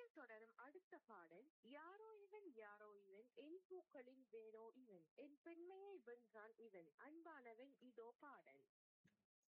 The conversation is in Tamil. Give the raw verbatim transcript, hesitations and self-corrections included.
தொடரும் அடுத்த பாடல் யாரோ இவன் யாரோ இவன் என் பூக்களின் வேரோ இவன் என் பெண்மையை வென்றான் இவன் அன்பானவன் இதோ பாடல்.